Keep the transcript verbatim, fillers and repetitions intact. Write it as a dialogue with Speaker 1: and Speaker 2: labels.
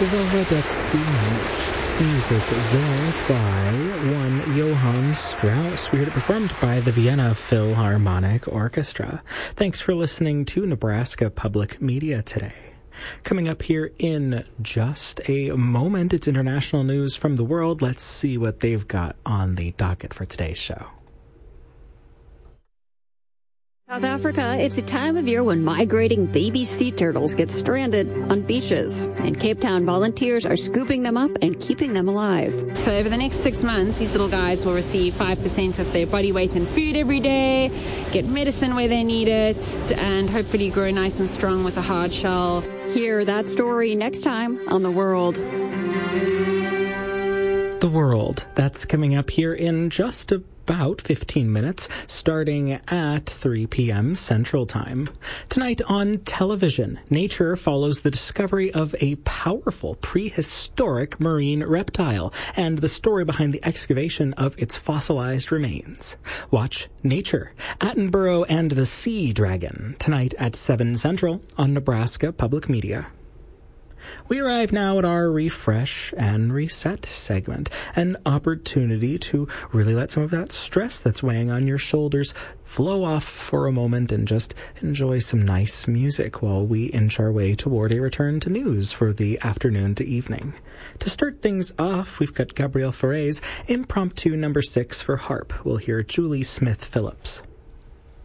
Speaker 1: Zawodecki music there by one Johann Strauss. We heard it performed by the Vienna Philharmonic Orchestra. Thanks for listening to Nebraska Public Media today. Coming up here in just a moment, it's international news from the world. Let's see what they've got on the docket for today's show.
Speaker 2: South Africa, it's the time of year when migrating baby sea turtles get stranded on beaches. And Cape Town volunteers are scooping them up and keeping them alive.
Speaker 3: So over the next six months, these little guys will receive five percent of their body weight in food every day, get medicine where they need it, and hopefully grow nice and strong with a hard shell.
Speaker 2: Hear that story next time on The World.
Speaker 1: The World. That's coming up here in just about fifteen minutes, starting at three p.m. Central Time. Tonight on television, Nature follows the discovery of a powerful prehistoric marine reptile and the story behind the excavation of its fossilized remains. Watch Nature, Attenborough and the Sea Dragon, tonight at seven Central on Nebraska Public Media. We arrive now at our Refresh and Reset segment, an opportunity to really let some of that stress that's weighing on your shoulders flow off for a moment and just enjoy some nice music while we inch our way toward a return to news for the afternoon to evening. To start things off, we've got Gabriel Fauré impromptu number six for harp. We'll hear Julie Smith Phillips.